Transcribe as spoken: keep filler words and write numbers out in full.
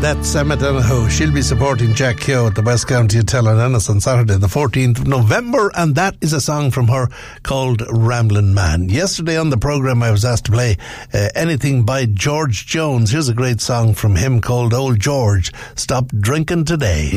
That's Emma Donohoe. She'll be supporting Jack Keogh at the West County Hotel in Ennis on Saturday the fourteenth of November, and that is a song from her called Ramblin' Man. Yesterday on the programme I was asked to play uh, anything by George Jones. Here's a great song from him called Old George, Stop Drinking Today.